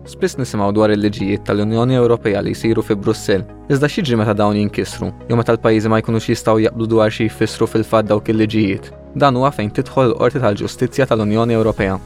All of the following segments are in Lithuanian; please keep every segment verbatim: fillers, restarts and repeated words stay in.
Spiss nisimgħu dwar il-liġijiet tal-Unjoni Ewropea li jsiru fi Brussell, iżda x'jiġri meta dawn jinkisru, jew meta l-pajjiżi ma jkunux jistgħu jaqblu dwar xi jfissru fil-fatt dawk il-liġijiet. Dan huwa fejn tidħol l-Qorti tal-Ġustizzja tal-Unjoni Ewropea.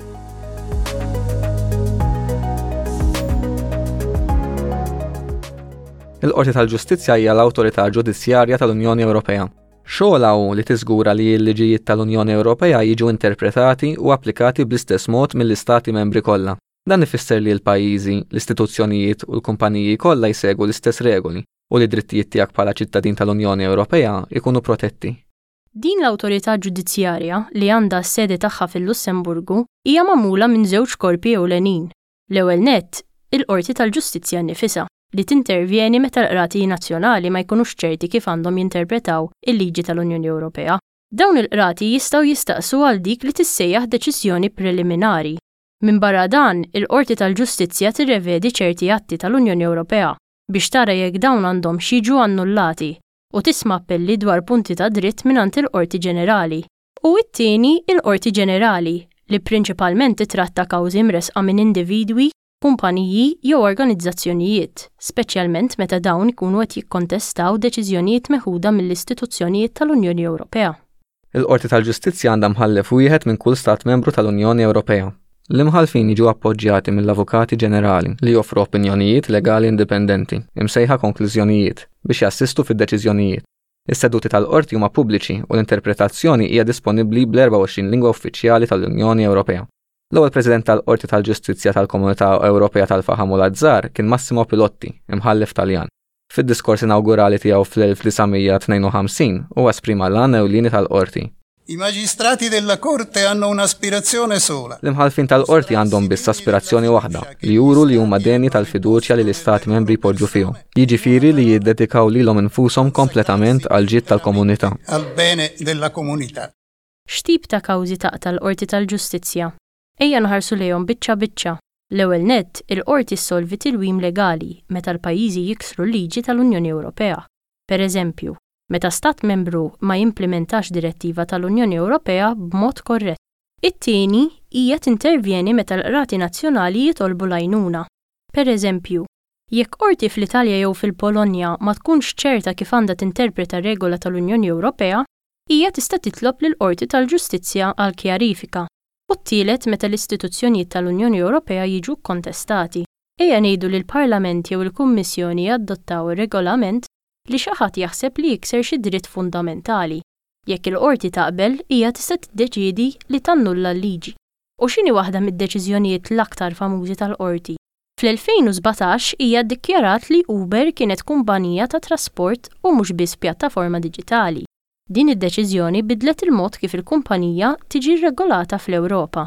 Il-Qorti tal-Ġustizzja hija l-awtorità ġudizzjarja tal-Unjoni Ewropea. Xogħolha hu li tiżgura li l-liġijiet tal-Unjoni Ewropea jiġu interpretati u applikati bl-istess mod mill-istati membri kollha. Dan ifisser li l-pajjiżi, l-istituzzjonijiet u l-kumpaniji kollha jsegwu l-istess regoli u li drittijiet tiegħek bħala ċittadin tal-Unjoni Ewropea ikunu protetti. Din l-awtorità ġudizzjarja li għandha s-sede tagħha fil-Lussemburgu hija magħmula minn żewġ korpi ewlenin. L-ewwel nett, il-Qorti tal-Ġustizzja nnifisha li tintervjeni meta l-qrati nazzjonali ma jkunux ċerti kif għandhom jinterpretaw il-liġi tal-Unjoni Ewropea. Dawn il-qrati jistgħu jistaqsu għal dik li tissejjaħ deċiżjoni preliminari. Min barra dan, il-Qorti tal-Ġustizzja tirrevedi ċerti atti tal-Unjoni Ewropea biex tara jekk dawn għandhom xiġu annullati u tisma' appelli dwar punti ta' dritt mingħand il-Qorti Ġenerali. U t-tieni il-Qorti Ġenerali li prinċipalment titratta kawżi mresqa minn individwi, kumpaniji jew organizzazzjonijiet, speċjalment meta dawn ikunu qed jikkontestaw deċiżjonijiet meħuda mill-istituzzjonijiet tal-Unjoni Ewropea. Il-Qorti tal-Ġustizzja għandha mħallef wieħed minn kull stat membru tal-Unjoni Ewropea. L-imħalfin jiġu appoġġjati mill-Avukati Ġenerali li joffru opinjonijiet legali indipendenti, imsejħa konklużjonijiet, biex jassistu fid-deċiżjonijiet. Is-seduti tal-qorti huma pubbliċi u l-interpretazzjoni hija disponibbli bl-erba' u għoxrin lingwa uffiċjali tal-Unjoni Ewropea. L-ewwel President tal-Qorti tal-Ġustizzja tal-Komunità Ewropea tal-Faħam u l-Azzar kien Massimo Pilotti, imħallef Taljan. Fid-diskors inawgurali tiegħu fl-elf tlisamija tnejn u ħamsin huwa esprima l-għan ewlieni tal-qorti. I magistrati della Corte hanno un'aspirazione sola. L-imħalfin tal-qorti għandhom biss aspirazzjoni waħda li juru li huma deni tal-fiduċja li l-istati membri jpoġġu fihom. Jiġifieri li jiddedikaw lilhom infushom kompletament għal ġid tal-komunità. Al bene della comunità. X'tip ta' kawżi taqta' l-Qorti tal-Ġustizzja? Ejja nħarsu lejhom biċċa biċċa. L-ewwel nett, il-qorti ssolvi tilwim legali meta l-pajjiżi jiksru l-liġi tal-Unjoni Ewropea. Pereżempju, meta stat membru ma jimplementax direttiva tal-Unjoni Ewropea b'mod korrett. It-tieni hija tintervjeni meta l-qrati nazzjonali jitolbu l-għajnuna. Pereżempju, jekk qorti fl-Italja jew fil-Polonja ma tkunx ċerta kif għandha tinterpreta regola tal-Unjoni Ewropea, hija tista' titlob lill-Qorti tal-Ġustizzja għal kjarifika. U t-tielet meta l-istituzzjonijiet tal-Unjoni Ewropea jiġu kontestati. Ejja ngħidu li l-Parlament jew il-Kummissjoni adottaw ir-regolament li xi ħadd jaħseb li jikser xi dritt fundamentali. Jekk il-qorti taqbel hija tista' tiddeċiedi li tannulla l-liġi. U x'inhi waħda mid-deċiżjonijiet l-aktar famużi tal-qorti? Fl-elfejn u sbatax hija ddikjarat li Uber kienet kumpanija ta' trasport u mhux biss pjattaforma diġitali. Din id-deċiżjoni bidlet il-mod kif il-kumpanija tiġi regolata fl-Ewropa.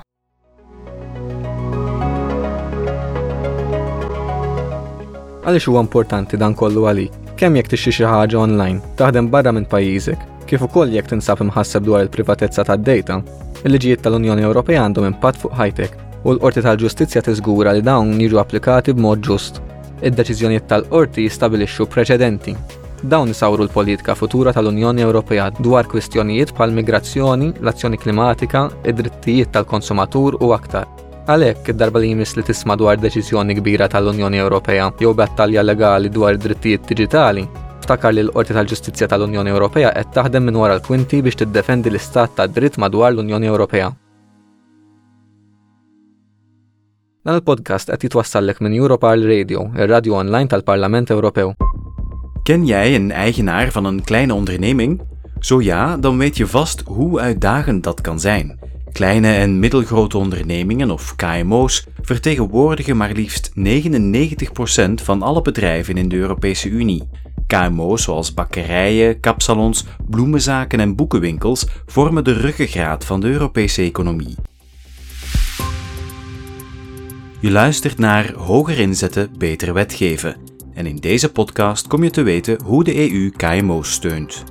Għaliex huwa importanti dan kollu għalik? Kemm jekk tixtri xi ħaġa online, taħdem barra minn pajjiżek, kif ukoll jekk tinsab imħasseb dwar il-privatezza tad-data, il-liġijiet tal-Unjoni Ewropea għandhom impatt fuq ħajtek u l-Qorti tal-Ġustizzja tiżgura li dawn jiġu applikati b'mod ġust. Id-deċiżjonijiet tal-qorti jistabilixxu preċedenti. Dawn isawru l-politika futura tal-Unjoni Ewropea dwar kwistjonijiet bħal migrazzjoni, l-azzjoni klimatika, id-drittijiet tal-konsumatur u aktar. Għalhekk id-darba li jmiss li tisma' dwar deċiżjoni kbira tal-Unjoni Ewropea jew battalja legali dwar id-drittijiet diġitali, ftakar li l-Qorti tal-Ġustizzja tal-Unjoni Ewropea qed taħdem minn wara l-kwinti biex tiddefendi l-istat tad-dritt madwar l-Unjoni Ewropea. Dan il-podcast qed jitwassallek minn Europarl Radio, ir-radju online tal-Parlament Ewropew. Ken jij een eigenaar van een kleine onderneming? Zo ja, dan weet je vast hoe uitdagend dat kan zijn. Kleine en middelgrote ondernemingen of K M O's vertegenwoordigen maar liefst negenennegentig procent van alle bedrijven in de Europese Unie. K M O's zoals bakkerijen, kapsalons, bloemenzaken en boekenwinkels vormen de ruggengraat van de Europese economie. Je luistert naar Hoger inzetten, beter wetgeven. En in deze podcast kom je te weten hoe de E U K M O's steunt.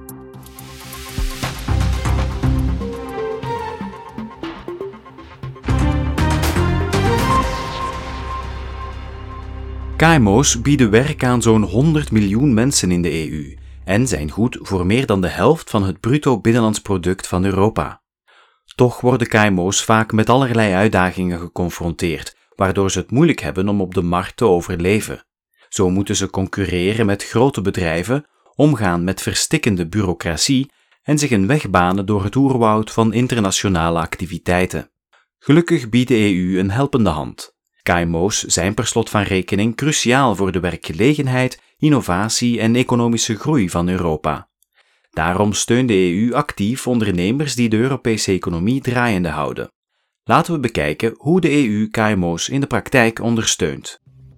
K M O's bieden werk aan zo'n honderd miljoen mensen in de E U en zijn goed voor meer dan de helft van het bruto binnenlands product van Europa. Toch worden K M O's vaak met allerlei uitdagingen geconfronteerd waardoor ze het moeilijk hebben om op de markt te overleven. Zo moeten ze concurreren met grote bedrijven, omgaan met verstikkende bureaucratie en zich een weg banen door het oerwoud van internationale activiteiten. Gelukkig biedt de E U een helpende hand. K M O's zijn per slot van rekening cruciaal voor de werkgelegenheid, innovatie en economische groei van Europa. Daarom steunt de E U actief ondernemers die de Europese economie draaiende houden. Laten we bekijken hoe de E U K M O's in de praktijk ondersteunt.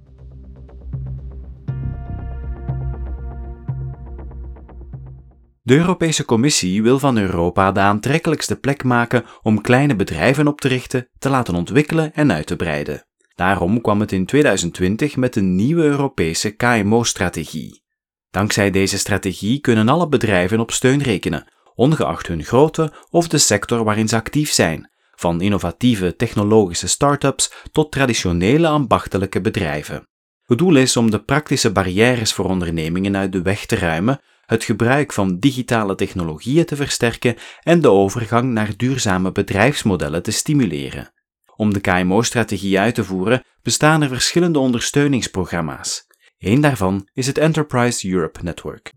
De Europese Commissie wil van Europa de aantrekkelijkste plek maken om kleine bedrijven op te richten, te laten ontwikkelen en uit te breiden. Daarom kwam het in tweeduizend twintig met een nieuwe Europese K M O-strategie. Dankzij deze strategie kunnen alle bedrijven op steun rekenen, ongeacht hun grootte of de sector waarin ze actief zijn, van innovatieve technologische start-ups tot traditionele ambachtelijke bedrijven. Het doel is om de praktische barrières voor ondernemingen uit de weg te ruimen, het gebruik van digitale technologieën te versterken en de overgang naar duurzame bedrijfsmodellen te stimuleren. Om de K M O-strategie uit te voeren bestaan er verschillende ondersteuningsprogramma's. Eén daarvan is het Enterprise Europe Network.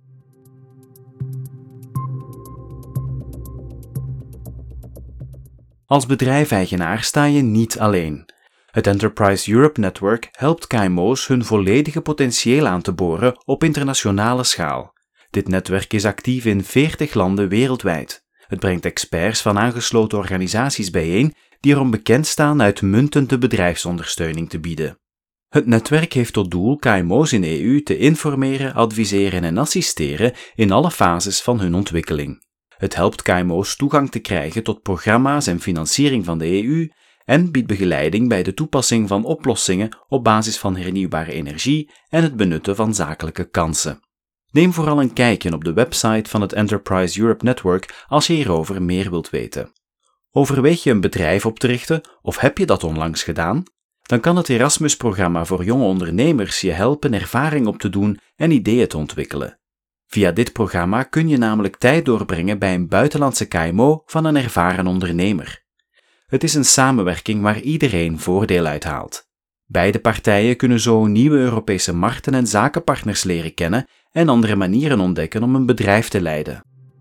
Als bedrijfseigenaar sta je niet alleen. Het Enterprise Europe Network helpt K M O's hun volledige potentieel aan te boren op internationale schaal. Dit netwerk is actief in veertig landen wereldwijd. Het brengt experts van aangesloten organisaties bijeen die erom bekend staan uitmuntende bedrijfsondersteuning te bieden. Het netwerk heeft tot doel K M O's in de E U te informeren, adviseren en assisteren in alle fases van hun ontwikkeling. Het helpt K M O's toegang te krijgen tot programma's en financiering van de E U en biedt begeleiding bij de toepassing van oplossingen op basis van hernieuwbare energie en het benutten van zakelijke kansen. Neem vooral een kijkje op de website van het Enterprise Europe Network als je hierover meer wilt weten. Overweeg je een bedrijf op te richten of heb je dat onlangs gedaan? Dan kan het Erasmus-programma voor jonge ondernemers je helpen ervaring op te doen en ideeën te ontwikkelen. Via dit programma kun je namelijk tijd doorbrengen bij een buitenlandse K M O van een ervaren ondernemer. Het is een samenwerking waar iedereen voordeel uit haalt. Beide partijen kunnen zo nieuwe Europese markten en zakenpartners leren kennen en andere manieren ontdekken om een bedrijf te leiden.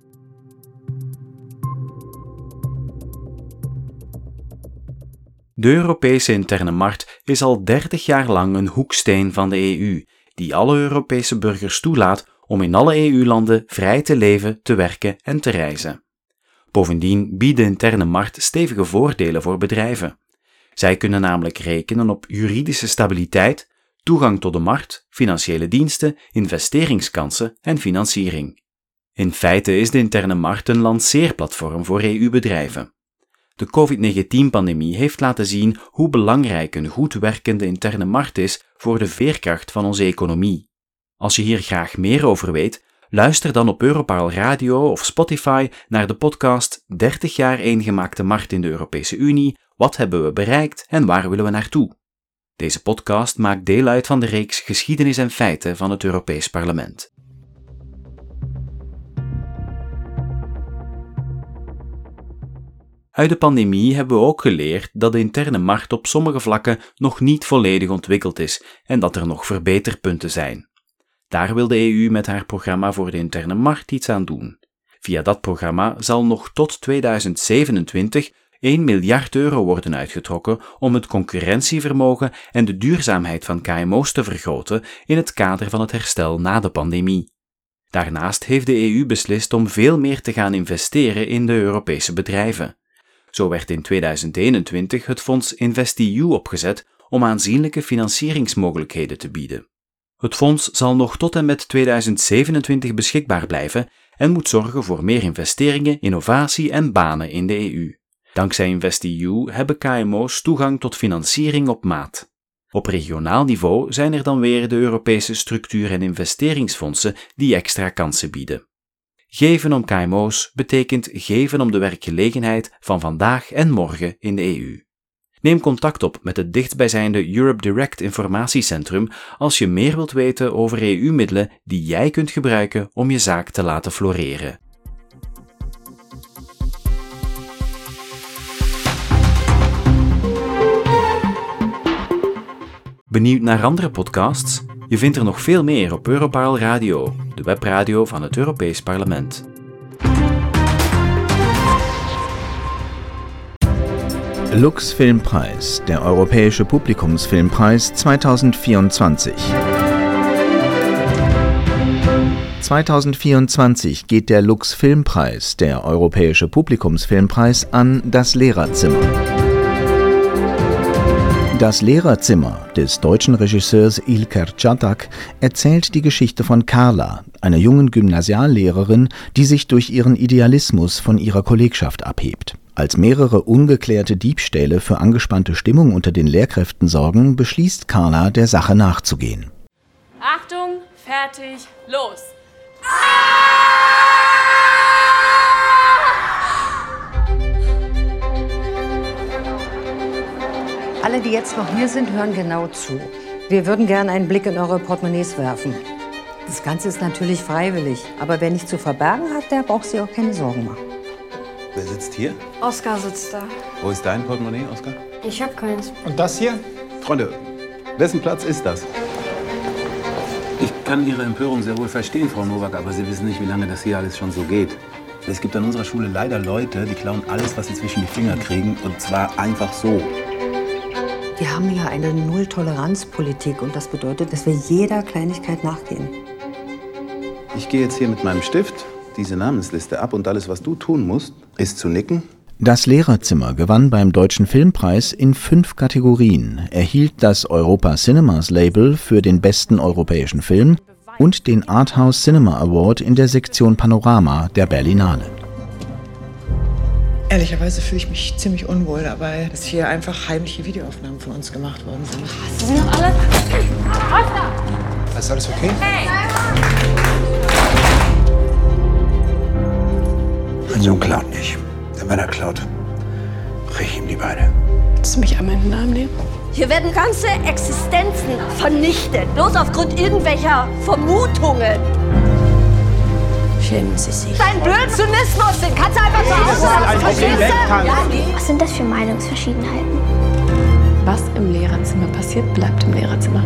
De Europese interne markt is al dertig jaar lang een hoeksteen van de E U, die alle Europese burgers toelaat om in alle E U-landen vrij te leven, te werken en te reizen. Bovendien biedt de interne markt stevige voordelen voor bedrijven. Zij kunnen namelijk rekenen op juridische stabiliteit, toegang tot de markt, financiële diensten, investeringskansen en financiering. In feite is de interne markt een lanceerplatform voor E U-bedrijven. De covid negentien-pandemie heeft laten zien hoe belangrijk een goed werkende interne markt is voor de veerkracht van onze economie. Als je hier graag meer over weet, luister dan op Europarl Radio of Spotify naar de podcast dertig jaar eengemaakte markt in de Europese Unie, wat hebben we bereikt en waar willen we naartoe? Deze podcast maakt deel uit van de reeks Geschiedenis en Feiten van het Europees Parlement. Uit de pandemie hebben we ook geleerd dat de interne markt op sommige vlakken nog niet volledig ontwikkeld is en dat er nog verbeterpunten zijn. Daar wil de E U met haar programma voor de interne markt iets aan doen. Via dat programma zal nog tot tweeduizend zevenentwintig één miljard euro worden uitgetrokken om het concurrentievermogen en de duurzaamheid van K M O's te vergroten in het kader van het herstel na de pandemie. Daarnaast heeft de E U beslist om veel meer te gaan investeren in de Europese bedrijven. Zo werd in tweeduizend eenentwintig het fonds InvestEU opgezet om aanzienlijke financieringsmogelijkheden te bieden. Het fonds zal nog tot en met tweeduizend zevenentwintig beschikbaar blijven en moet zorgen voor meer investeringen, innovatie en banen in de E U. Dankzij InvestEU hebben K M O's toegang tot financiering op maat. Op regionaal niveau zijn er dan weer de Europese structuur- en investeringsfondsen die extra kansen bieden. Geven om K M O's betekent geven om de werkgelegenheid van vandaag en morgen in de E U. Neem contact op met het dichtstbijzijnde Europe Direct informatiecentrum als je meer wilt weten over E U-middelen die jij kunt gebruiken om je zaak te laten floreren. Benieuwd naar andere podcasts? Je vindt er nog veel meer op Europarl Radio, de webradio van het Europees Parlement. Lux Filmpreis, der Europäische Publikumsfilmpreis zwanzig vierundzwanzig. zwanzig vierundzwanzig geht der Lux Filmpreis, der Europäische Publikumsfilmpreis, an Das Lehrerzimmer. Das Lehrerzimmer des deutschen Regisseurs Ilker Čatak erzählt die Geschichte von Carla, einer jungen Gymnasiallehrerin, die sich durch ihren Idealismus von ihrer Kollegschaft abhebt. Als mehrere ungeklärte Diebstähle für angespannte Stimmung unter den Lehrkräften sorgen, beschließt Carla, der Sache nachzugehen. Achtung, fertig, los! Alle, die jetzt noch hier sind, hören genau zu. Wir würden gerne einen Blick in eure Portemonnaies werfen. Das Ganze ist natürlich freiwillig, aber wer nicht zu verbergen hat, der braucht sich auch keine Sorgen machen. Wer sitzt hier? Oskar sitzt da. Wo ist dein Portemonnaie, Oskar? Ich hab keins. Und das hier? Freunde, wessen Platz ist das? Ich kann Ihre Empörung sehr wohl verstehen, Frau Nowak, aber Sie wissen nicht, wie lange das hier alles schon so geht. Es gibt an unserer Schule leider Leute, die klauen alles, was sie zwischen die Finger kriegen, und zwar einfach so. Wir haben ja eine Null-Toleranz-Politik und das bedeutet, dass wir jeder Kleinigkeit nachgehen. Ich gehe jetzt hier mit meinem Stift diese Namensliste ab und alles, was du tun musst, ist zu nicken. Das Lehrerzimmer gewann beim Deutschen Filmpreis in fünf Kategorien, erhielt das Europa Cinemas Label für den besten europäischen Film und den Arthouse Cinema Award in der Sektion Panorama der Berlinale. Ehrlicherweise fühle ich mich ziemlich unwohl dabei, dass hier einfach heimliche Videoaufnahmen von uns gemacht worden sind. Sie sind doch alle... Oskar! Ist alles okay? Hey! Mein Sohn klaut nicht. Wenn er klaut, brich ihm die Beine. Willst du mich an meinen Namen nehmen? Hier werden ganze Existenzen vernichtet, bloß aufgrund irgendwelcher Vermutungen. Schämen Sie sich. Dein Blödsinnismus, den kannst du einfach zu Hause lassen. Verstehst du? Was sind das für Meinungsverschiedenheiten? Was im Lehrerzimmer passiert, bleibt im Lehrerzimmer.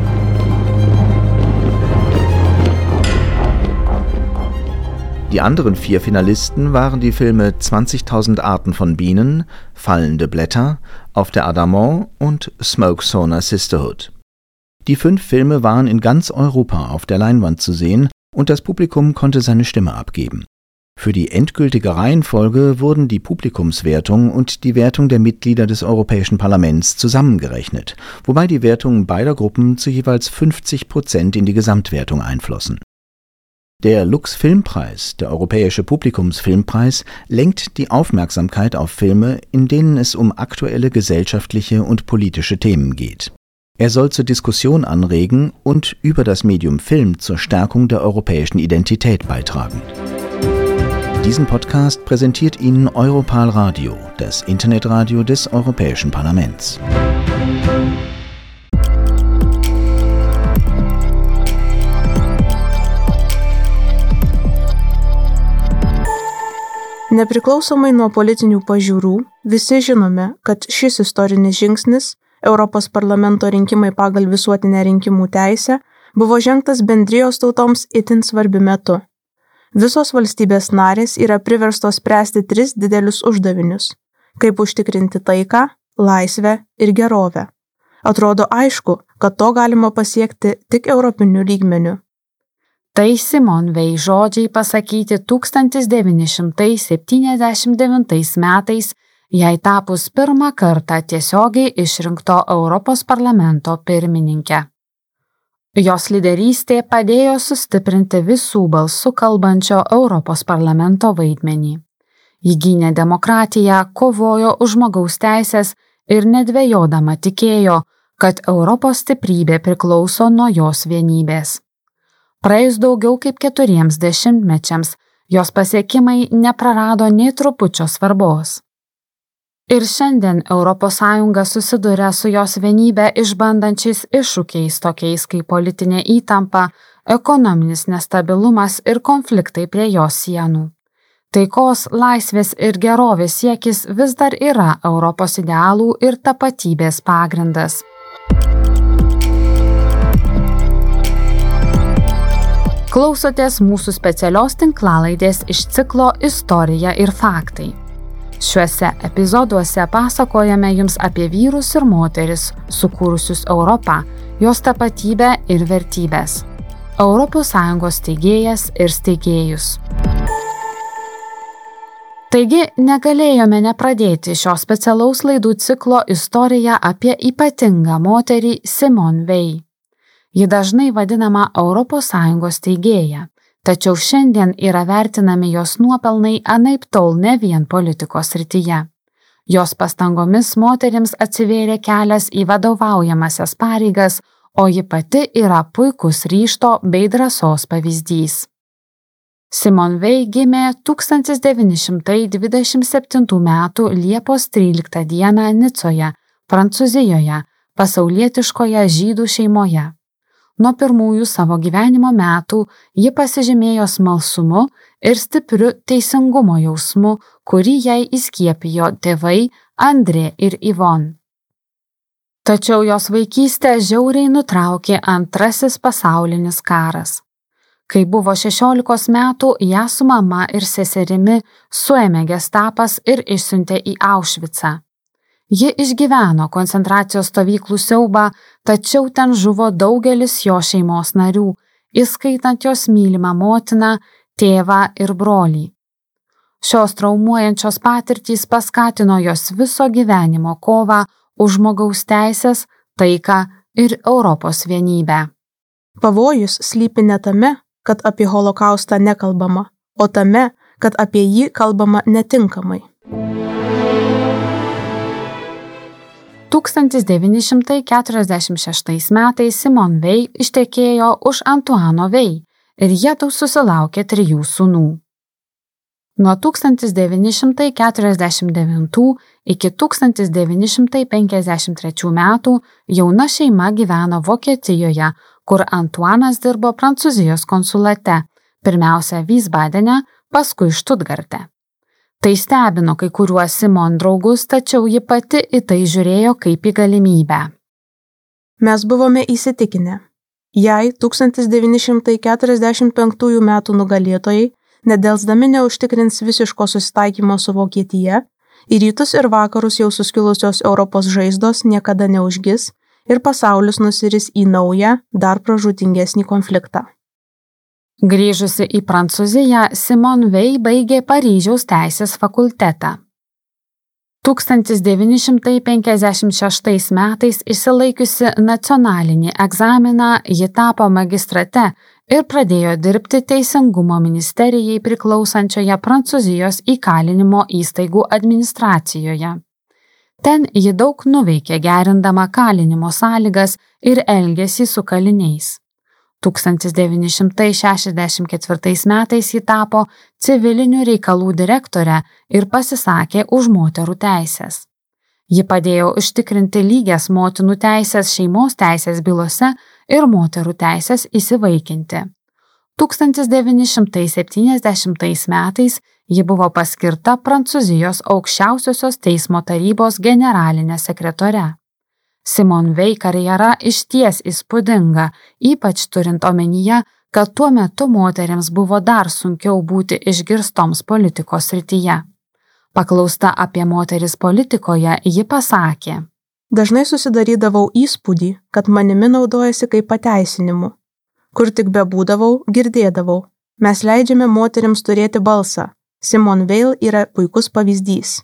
Die anderen vier Finalisten waren die Filme zwanzigtausend Arten von Bienen, Fallende Blätter, Auf der Adamant und Smoke Sauna Sisterhood. Die fünf Filme waren in ganz Europa auf der Leinwand zu sehen und das Publikum konnte seine Stimme abgeben. Für die endgültige Reihenfolge wurden die Publikumswertung und die Wertung der Mitglieder des Europäischen Parlaments zusammengerechnet, wobei die Wertungen beider Gruppen zu jeweils fünfzig Prozent in die Gesamtwertung einflossen. Der Lux Filmpreis, der Europäische Publikumsfilmpreis, lenkt die Aufmerksamkeit auf Filme, in denen es um aktuelle gesellschaftliche und politische Themen geht. Er soll zur Diskussion anregen und über das Medium Film zur Stärkung der europäischen Identität beitragen. Diesen Podcast präsentiert Ihnen Europarl Radio, das Internetradio des Europäischen Parlaments. Nepriklausomai nuo politinių pažiūrų, visi žinome, kad šis istorinis žingsnis, Europos parlamento rinkimai pagal visuotinę rinkimų teisę, buvo žengtas bendrijos tautoms itin svarbiu metu. Visos valstybės narės yra priverstos spręsti tris didelius uždavinius – kaip užtikrinti taiką, laisvę ir gerovę. Atrodo aišku, kad to galima pasiekti tik europiniu lygmeniu. Tai Simone Veil žodžiai pasakyti tūkstantis devyni šimtai septyniasdešimt devintais metais, jai tapus pirmą kartą tiesiogiai išrinkto Europos parlamento pirmininke. Jos lyderystė padėjo sustiprinti visų balsų kalbančio Europos parlamento vaidmenį. Ji gynė demokratiją, kovojo už žmogaus teisės ir nedvejodama tikėjo, kad Europos stiprybė priklauso nuo jos vienybės. Praėjus daugiau kaip keturiems dešimtmečiams, jos pasiekimai neprarado nei trupučio svarbos. Ir šiandien Europos Sąjunga susiduria su jos vienybę išbandančiais iššūkiais tokiais kaip politinė įtampa, ekonominis nestabilumas ir konfliktai prie jos sienų. Taikos, laisvės ir gerovės siekis vis dar yra Europos idealų ir tapatybės pagrindas. Klausotės mūsų specialios tinklalaidės iš ciklo Istorija ir faktai. Šiuose epizoduose pasakojame jums apie vyrus ir moteris, sukūrusius Europą, jos tapatybę ir vertybės. Europos Sąjungos steigėjas ir steigėjus. Taigi negalėjome nepradėti šio specialaus laidų ciklo istoriją apie ypatingą moterį Simone Weil. Ji dažnai vadinama Europos Sąjungos steigėja, tačiau šiandien yra vertinami jos nuopelnai anaiptol ne vien politikos srityje. Jos pastangomis moterims atsivėrė kelias į vadovaujamasias pareigas, o ji pati yra puikus ryžto bei drąsos pavyzdys. Simone Weil gimė tūkstantis devyni šimtai dvidešimt septintų metų Liepos tryliktą dieną Nicoje, Prancūzijoje, pasaulietiškoje žydų šeimoje. Nuo pirmųjų savo gyvenimo metų ji pasižymėjo smalsumu ir stipriu teisingumo jausmu, kurį jai įskiepijo tėvai Andrė ir Yvonne. Tačiau jos vaikystę žiauriai nutraukė Antrasis pasaulinis karas. Kai buvo šešiolikos metų, ją su mama ir seserimi suėmė gestapas ir išsiuntė į Aušvicą. Ji išgyveno koncentracijos stovyklų siaubą, tačiau ten žuvo daugelis jo šeimos narių, įskaitant jos mylimą motiną, tėvą ir brolį. Šios traumuojančios patirtys paskatino jos viso gyvenimo kovą už žmogaus teisės, taiką ir Europos vienybę. Pavojus slypi ne tame, kad apie holokaustą nekalbama, o tame, kad apie jį kalbama netinkamai. tūkstantis devyni šimtai keturiasdešimt šeštais metais Simone Weil ištekėjo už Antoine Weil ir jiedu susilaukė trijų sūnų. Nuo tūkstantis devyni šimtai keturiasdešimt devintų iki tūkstantis devyni šimtai penkiasdešimt trečių metų jauna šeima gyveno Vokietijoje, kur Antuanas dirbo Prancūzijos konsulate, pirmiausia Wiesbadene, paskui Štutgarte. Tai stebino kai kuriuos Simone draugus, tačiau ji pati į tai žiūrėjo kaip į galimybę. Mes buvome įsitikinę, jei tūkstantis devyni šimtai keturiasdešimt penktųjų metų nugalėtojai nedelsdami neužtikrins visiško susitaikymo su Vokietija, į rytus ir vakarus jau suskilusios Europos žaizdos niekada neužgis ir pasaulis nusiris į naują, dar pražūtingesnį konfliktą. Grįžusi į Prancūziją, Simone Weil baigė Paryžiaus teisės fakultetą. tūkstantis devyni šimtai penkiasdešimt šeštais metais išsilaikiusi nacionalinį egzaminą, ji tapo magistrate ir pradėjo dirbti Teisingumo ministerijai priklausančioje Prancūzijos įkalinimo įstaigų administracijoje. Ten ji daug nuveikė gerindama kalinimo sąlygas ir elgesį su kaliniais. tūkstantis devyni šimtai šešiasdešimt ketvirtais metais ji tapo civilinių reikalų direktore ir pasisakė už moterų teisės. Ji padėjo užtikrinti lygias motinų teisės šeimos teisės bylose ir moterų teisės įsivaikinti. tūkstantis devyni šimtai septyniasdešimtais metais ji buvo paskirta Prancūzijos aukščiausiosios teismo tarybos generalinė sekretore. Simone Weil karjera išties įspūdinga, ypač turint omenyje, kad tuo metu moteriams buvo dar sunkiau būti išgirstoms politikos srityje. Paklausta apie moteris politikoje, ji pasakė: Dažnai susidarydavau įspūdį, kad manimi naudojasi kaip pateisinimu. Kur tik bebūdavau, girdėdavau. Mes leidžiame moterims turėti balsą. Simone Weil yra puikus pavyzdys.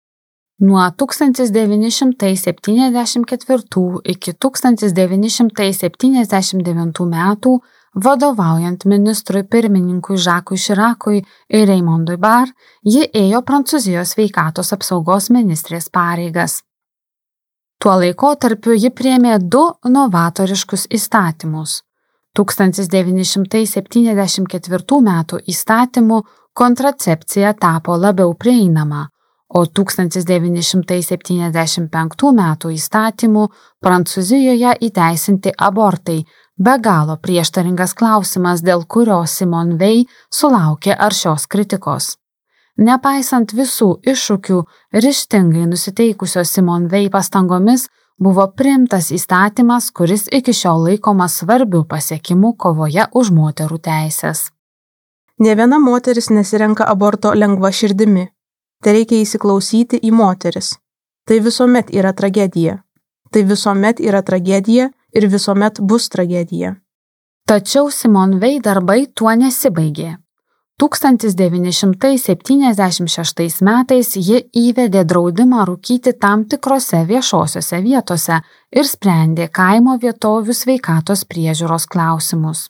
Nuo tūkstantis devyni šimtai septyniasdešimt ketvirtų iki tūkstantis devyni šimtai septyniasdešimt devintų metų, vadovaujant ministrui pirmininkui Žakui Širakui ir Raymondui Barre, ji ėjo Prancūzijos sveikatos apsaugos ministrės pareigas. Tuo laikotarpiu ji priėmė du novatoriškus įstatymus. tūkstantis devyni šimtai septyniasdešimt ketvirtų metų įstatymu kontracepcija tapo labiau prieinama, o tūkstantis devyni šimtai septyniasdešimt penktų metų įstatymu Prancūzijoje įteisinti abortai, be galo prieštaringas klausimas, dėl kurio Simone Weil sulaukė aršios kritikos. Nepaisant visų iššūkių, ryžtingai nusiteikusios Simone Weil pastangomis, buvo priimtas įstatymas, kuris iki šiol laikomas svarbiu pasiekimu kovoje už moterų teisės. Nė viena moteris nesirenka aborto lengva širdimi. Tai reikia įsiklausyti į moteris. Tai visuomet yra tragedija. Tai visuomet yra tragedija ir visuomet bus tragedija. Tačiau Simone Weil darbai tuo nesibaigė. tūkstantis devyni šimtai septyniasdešimt šeštais metais ji įvedė draudimą rūkyti tam tikrose viešosiose vietose ir sprendė kaimo vietovių sveikatos priežiūros klausimus.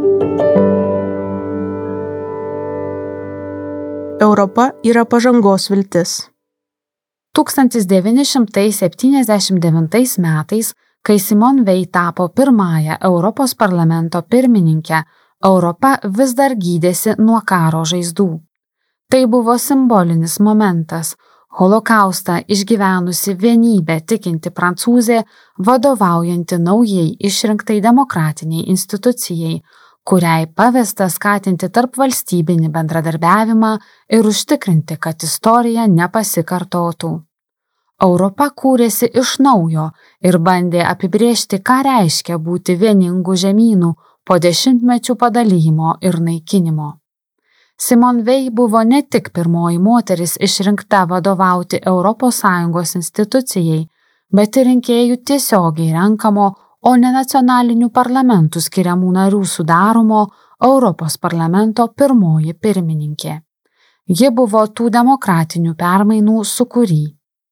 Europa yra pažangos viltis. tūkstantis devyni šimtai septyniasdešimt devintais metais, kai Simone Weil tapo pirmąją Europos parlamento pirmininkę, Europa vis dar gydėsi nuo karo žaizdų. Tai buvo simbolinis momentas, holokaustą išgyvenusi vienybę tikinti prancūzė, vadovaujanti naujai išrinktai demokratiniai institucijai, kuriai pavesta skatinti tarp valstybinį bendradarbiavimą ir užtikrinti, kad istorija nepasikartotų. Europa kūrėsi iš naujo ir bandė apibrėžti, ką reiškia būti vieningų žemynų po dešimtmečių padalijimo ir naikinimo. Simone Weil buvo ne tik pirmoji moteris išrinkta vadovauti Europos Sąjungos institucijai, bet ir rinkėjų tiesiogiai renkamo, o ne nacionalinių parlamentų skiriamų narių sudaromo Europos parlamento pirmoji pirmininkė. Ji buvo tų demokratinių permainų sukūrį.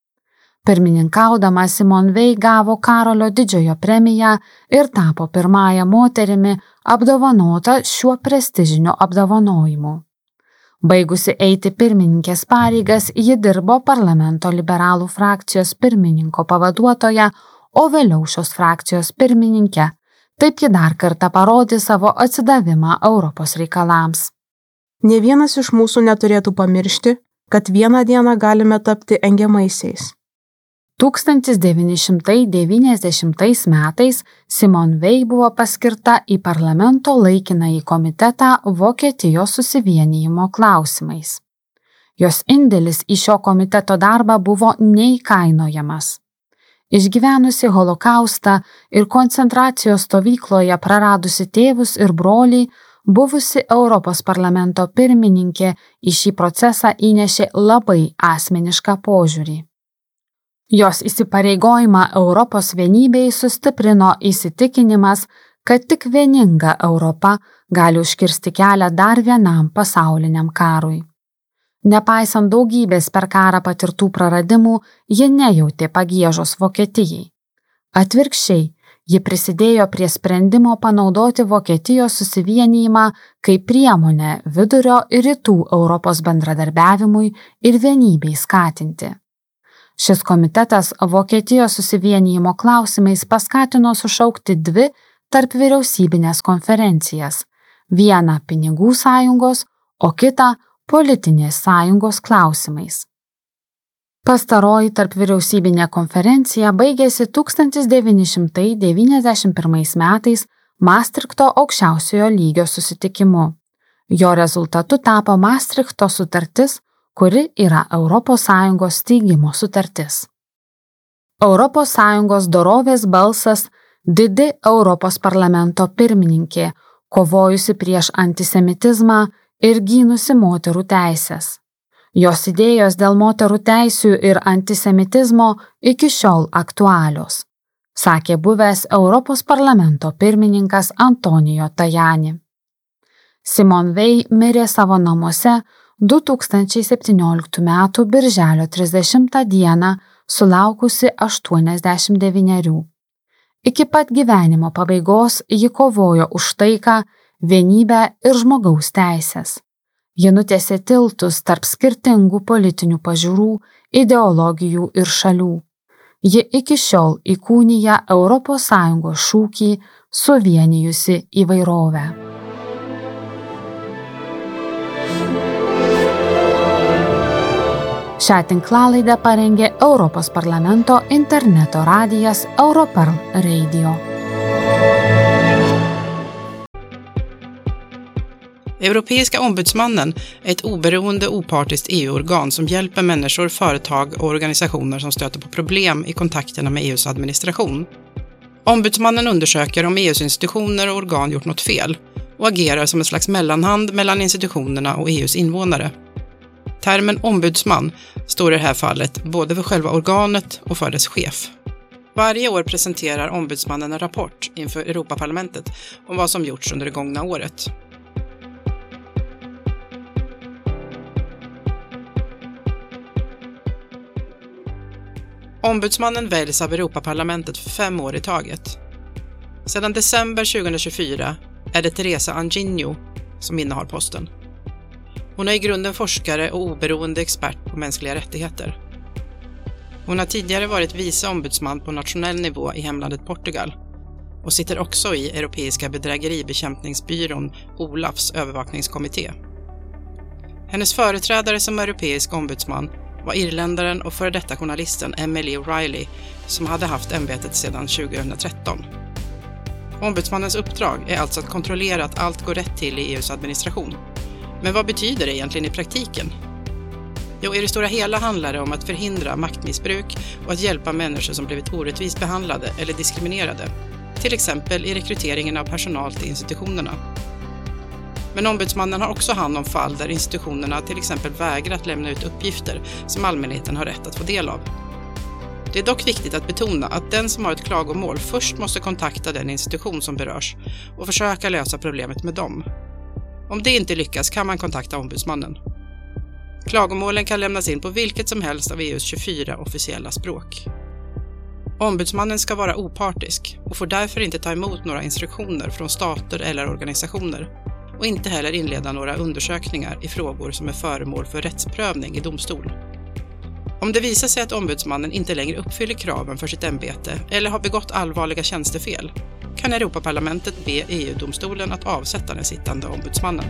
Pirmininkaudama Simone Weil gavo Karolio didžiojo premiją ir tapo pirmąją moterimi apdovanota šiuo prestižiniu apdovanojimu. Baigusi eiti pirmininkės pareigas, ji dirbo parlamento liberalų frakcijos pirmininko pavaduotoja, o vėliau šios frakcijos pirmininkė. Taip ji dar kartą parodė savo atsidavimą Europos reikalams. Nė vienas iš mūsų neturėtų pamiršti, kad vieną dieną galime tapti engiamaisiais. tūkstantis devyni šimtai devyniasdešimtais metais Simone Weil buvo paskirta į parlamento laikinąjį komitetą Vokietijos susivienijimo klausimais. Jos indėlis į šio komiteto darbą buvo neįkainojamas. Išgyvenusi holokaustą ir koncentracijos stovykloje praradusi tėvus ir brolį, buvusi Europos parlamento pirmininkė į šį procesą įnešė labai asmenišką požiūrį. Jos įsipareigojimą Europos vienybei sustiprino įsitikinimas, kad tik vieninga Europa gali užkirsti kelią dar vienam pasauliniam karui. Nepaisant daugybės per karą patirtų praradimų, ji nejautė pagiežos Vokietijai. Atvirkščiai, ji prisidėjo prie sprendimo panaudoti Vokietijos susivienijimą kaip priemonę vidurio ir rytų Europos bendradarbiavimui ir vienybei skatinti. Šis komitetas Vokietijos susivienijimo klausimais paskatino sušaukti dvi tarp vyriausybinės konferencijas, vieną pinigų sąjungos, o kitą politinės sąjungos klausimais. Pastaroji tarp vyriausybinė konferencija baigėsi tūkstantis devyni šimtai devyniasdešimt pirmais metais Maastrichto aukščiausiojo lygio susitikimu. Jo rezultatu tapo Maastrichto sutartis, kuri yra Europos Sąjungos steigimo sutartis. Europos Sąjungos dorovės balsas didi Europos parlamento pirmininkė, kovojusi prieš antisemitizmą ir gynusi moterų teisės. Jos idėjos dėl moterų teisių ir antisemitizmo iki šiol aktualios, sakė buvęs Europos parlamento pirmininkas Antonijo Tajani. Simone Weil mirė savo namuose du tūkstančiai septynioliktų metų birželio trisdešimtą dieną sulaukusi aštuoniasdešimt devynerių. Iki pat gyvenimo pabaigos ji kovojo už taiką, vienybę ir žmogaus teisės. Ji nutiesė tiltus tarp skirtingų politinių pažiūrų, ideologijų ir šalių. Ji iki šiol įkūnija Europos Sąjungos šūkį suvienijusi įvairovę. Šią tinklalaidę parengė Europos parlamento interneto radijas Europarl Radio. Europeiska ombudsmannen är ett oberoende opartiskt E U-organ som hjälper människor, företag och organisationer som stöter på problem i kontakterna med E U:s administration. Ombudsmannen undersöker om E U:s institutioner och organ gjort något fel och agerar som en slags mellanhand mellan institutionerna och E U:s invånare. Termen ombudsman står i det här fallet både för själva organet och för dess chef. Varje år presenterar ombudsmannen en rapport inför Europaparlamentet om vad som gjorts under det gångna året. Ombudsmannen väljs av Europaparlamentet för fem år i taget. Sedan december tjugohundratjugofyra är det Teresa Anginho som innehar posten. Hon är i grunden forskare och oberoende expert på mänskliga rättigheter. Hon har tidigare varit vice ombudsman på nationell nivå i hemlandet Portugal och sitter också i Europeiska bedrägeribekämpningsbyrån OLAFs övervakningskommitté. Hennes företrädare som europeisk ombudsman var irländaren och före detta journalisten Emily O'Reilly som hade haft ämbetet sedan tjugohundratretton. Ombudsmannens uppdrag är alltså att kontrollera att allt går rätt till i E U:s administration. Men vad betyder det egentligen i praktiken? Jo, i det stora hela handlar det om att förhindra maktmissbruk och att hjälpa människor som blivit orättvist behandlade eller diskriminerade. Till exempel i rekryteringen av personal till institutionerna. Men ombudsmannen har också hand om fall där institutionerna till exempel vägrar att lämna ut uppgifter som allmänheten har rätt att få del av. Det är dock viktigt att betona att den som har ett klagomål först måste kontakta den institution som berörs och försöka lösa problemet med dem. Om det inte lyckas kan man kontakta ombudsmannen. Klagomålen kan lämnas in på vilket som helst av E U:s tjugofyra officiella språk. Ombudsmannen ska vara opartisk och får därför inte ta emot några instruktioner från stater eller organisationer och inte heller inleda några undersökningar i frågor som är föremål för rättsprövning i domstol. Om det visar sig att ombudsmannen inte längre uppfyller kraven för sitt ämbete eller har begått allvarliga tjänstefel kan Europaparlamentet be E U-domstolen att avsätta den sittande ombudsmannen.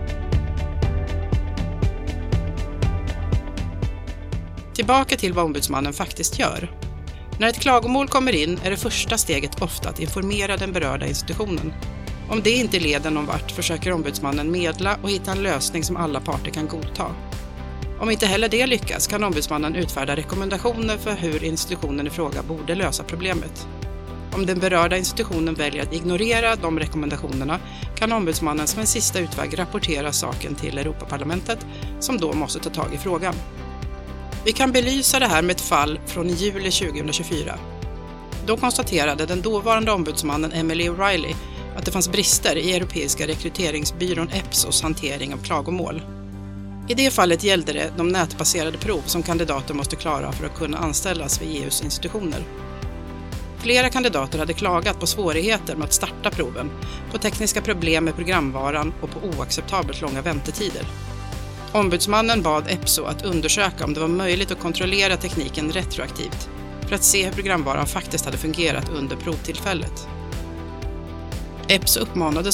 Tillbaka till vad ombudsmannen faktiskt gör. När ett klagomål kommer in är det första steget ofta att informera den berörda institutionen. Om det inte leder någon vart försöker ombudsmannen medla och hitta en lösning som alla parter kan godta. Om inte heller det lyckas kan ombudsmannen utfärda rekommendationer för hur institutionen i fråga borde lösa problemet. Om den berörda institutionen väljer att ignorera de rekommendationerna kan ombudsmannen som en sista utväg rapportera saken till Europaparlamentet som då måste ta tag i frågan. Vi kan belysa det här med ett fall från juli tjugohundratjugofyra. Då konstaterade den dåvarande ombudsmannen Emily O'Reilly att det fanns brister i Europeiska rekryteringsbyrån E P S Os hantering av klagomål. I det fallet gällde det de nätbaserade prov som kandidater måste klara för att kunna anställas vid E U:s institutioner. Flera kandidater hade klagat på svårigheter med att starta proven, på tekniska problem med programvaran och på oacceptabelt långa väntetider. Ombudsmannen bad E P S O att undersöka om det var möjligt att kontrollera tekniken retroaktivt för att se hur programvaran faktiskt hade fungerat under provtillfället. E P S O uppmanade